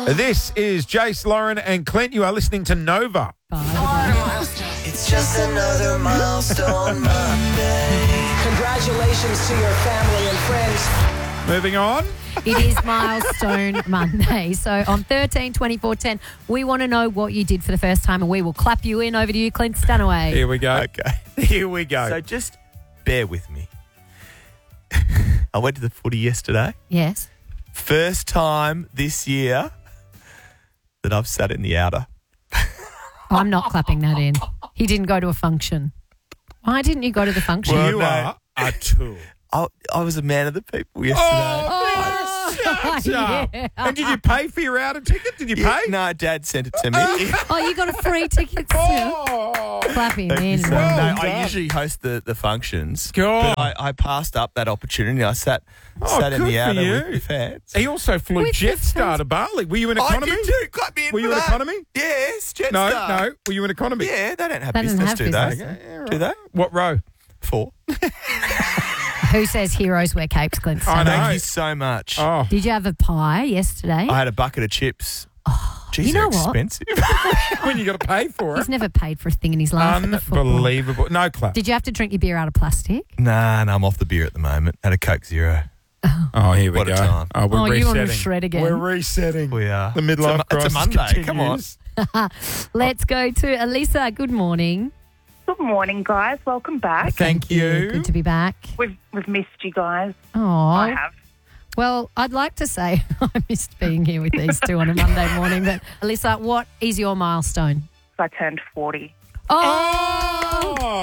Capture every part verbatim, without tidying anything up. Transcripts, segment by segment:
This is Jace, Lauren and Clint. You are listening to Nova. It's just another milestone Monday. Congratulations to your family and friends. Moving on. It is Milestone Monday. So on thirteen twenty-four ten, we want to know what you did for the first time and we will clap you in. Over to you, Clint Stanaway. Here we go. Okay. Here we go. So just bear with me. I went to the footy yesterday. Yes. First time this year that I've sat in the outer. I'm not clapping that in. He didn't go to a function. Why didn't you go to the function? Well, you no. are a tool. I, I was a man of the people yesterday. Oh, shut up. yeah. And did you pay for your outer ticket? Did you Yeah, pay? no, Dad sent it to me. Oh, you got a free ticket still? Oh. Clap him Thank you in. so Well much. No, done. I usually host the, the functions. God. But I, I passed up that opportunity. I sat Oh, sat in good the for outer you. with the fans. He also flew With the Jetstar to Bali. Were you in economy? I did too. Clap me in Were for you in that. economy? Yes, Jetstar. No, no. Were you in economy? Yeah, they don't have They don't business, have do business. they? Okay, yeah, right. Do they? What row? Four. Who says heroes wear capes, Clint I Stanaway? know. Thank you so much. Oh. Did you have a pie yesterday? I had a bucket of chips. Oh, Jeez, you know they're what? expensive. When you got to pay for He's it. never paid for a thing in his life at the football. Unbelievable. No clap. Did you have to drink your beer out of plastic? nah, nah, I'm off the beer at the moment. Had a Coke Zero. Oh, here we What a go. time. Oh, we're Oh, resetting. you want to shred again. We're resetting. We are. The midlife It's a, it's a crisis Monday. Come on. continues. Let's go to Elisa. Good morning. Good morning, guys. Welcome back. Thank you. Good to be back. We've we've missed you guys. Oh, I have. well, I'd like to say I missed being here with these two on a Monday morning. But Elisa, what is your milestone? So I turned forty. Oh, Oh.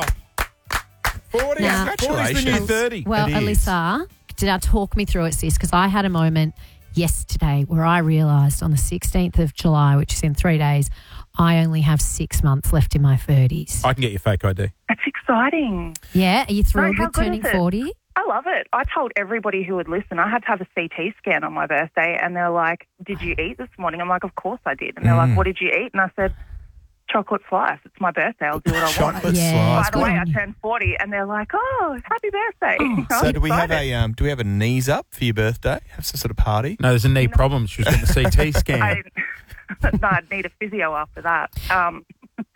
forty. Now- forty's the new Congratulations. thirty. well, It is. Elisa, now talk me through it, sis, because I had a moment yesterday where I realised on the sixteenth of July, which is in three days, I only have six months left in my thirties. I can get your fake I D. It's exciting. Yeah, are you thrilled how with good turning is it? forty? I love it. I told everybody who would listen, I had to have a C T scan on my birthday, and they're like, "Did you eat this morning?" I'm like, "Of course I did." And they're Mm. like, "What did you eat?" And I said, "Chocolate slice. It's my birthday. I'll do what I want." Chocolate Yeah. slice. By the good way, on I you. turned forty, and they're like, "Oh, happy birthday!" I was So do we have excited. a um? Do we have a knees up for your birthday? Have some sort of party? No, there's a knee problem. She was getting the C T scan. I, no, I'd need a physio after that. Um,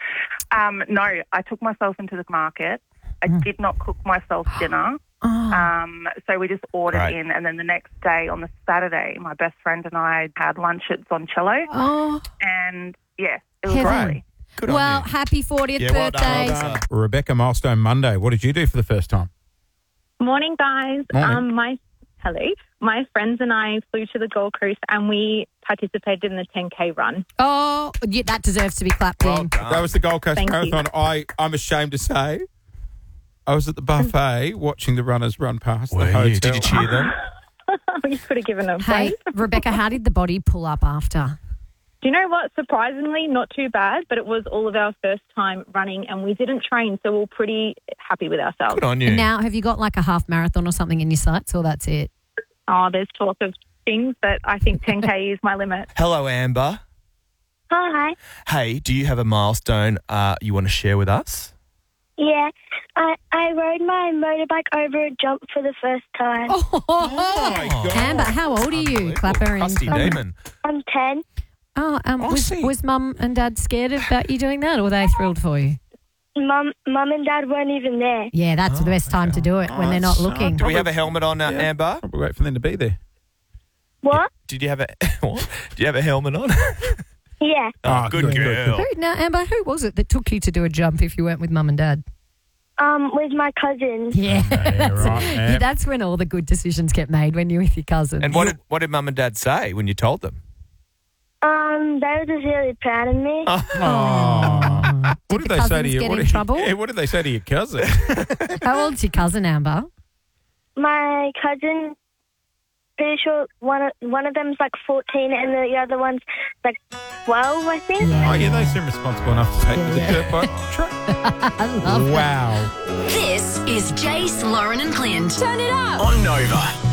um, no, I took myself into the market. I did not cook myself dinner. Oh, Um, so we just ordered Right. in, and then the next day on the Saturday, my best friend and I had lunch at Zoncello, oh. and yeah, it was Heaven. lovely. Good Well, on you. happy fortieth Yeah, well done, birthday. well done. Rebecca, Milestone Monday. What did you do for the first time? Morning, guys. Morning. Um, my hello. My friends and I flew to the Gold Coast and we participated in the ten K run. Oh, yeah, that deserves to be clapped Well in. done. That was the Gold Coast Thank you. Marathon. I, I'm ashamed to say I was at the buffet watching the runners run past Were the you? hotel. Did you cheer them? You could have given them Hey, praise. Rebecca, how did the body pull up after? Do you know what? Surprisingly, not too bad, but it was all of our first time running and we didn't train, so we're pretty happy with ourselves. Good on you. And now, have you got like a half marathon or something in your sights, or that's it? Oh, there's talk of things, but I think ten K is my limit. Hello, Amber. Hi. Hey, do you have a milestone uh, you want to share with us? Yeah, I, I rode my motorbike over a jump for the first time. Oh, my God. Amber, how old are you? Unbelievable. Clap her in. Crusty demon. I'm ten. Oh, um, was, Aussie. was mum and dad scared about you doing that, or were they thrilled for you? Mum, Mum and Dad weren't even there. Yeah, that's the best time to do it when they're not Oh, looking. Do we have a helmet on, uh, Amber? Probably wait for them to be there. What? Did you have a what? Do you have a helmet on? Yeah. Oh, good good, good, girl. Who, now, Amber, who was it that took you to do a jump if you weren't with mum and dad? Um, with my cousins. Yeah, that's, right, yeah. that's when all the good decisions get made, when you're with your cousins. And what did what did Mum and Dad say when you told them? Um, they were just really proud of me. Oh. What did the they say to cousins you? get What in did, trouble? Yeah, what did they say to your cousin? How old's your cousin, Amber? My cousin, pretty sure one of, one of them's like fourteen and the other one's like twelve, I think. Oh, yeah, they seem responsible enough to take Yeah, the yeah. dirt bike track. I love that. Wow. This is Jace, Lauren and Clint. Turn it up. On Nova.